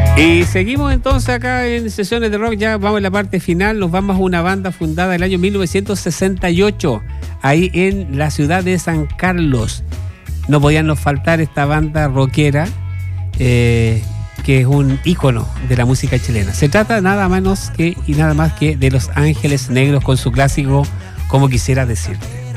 Y seguimos entonces acá en Sesiones de Rock, ya vamos en la parte final, nos vamos a una banda fundada en el año 1968, ahí en la ciudad de San Carlos. No podía nos faltar esta banda rockera, que es un ícono de la música chilena. Se trata nada más que de Los Ángeles Negros con su clásico Como Quisiera Decirte.